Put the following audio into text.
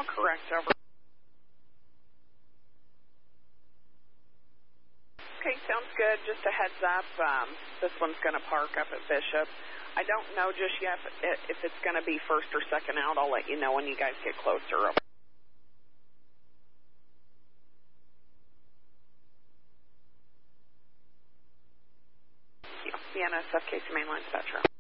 All correct, over. Okay, sounds good. Just a heads up, this one's going to park up at Bishop. I don't know just yet if it's going to be first or second out. I'll let you know when you guys get closer. Over. BNSF Casey Mainline Spectrum.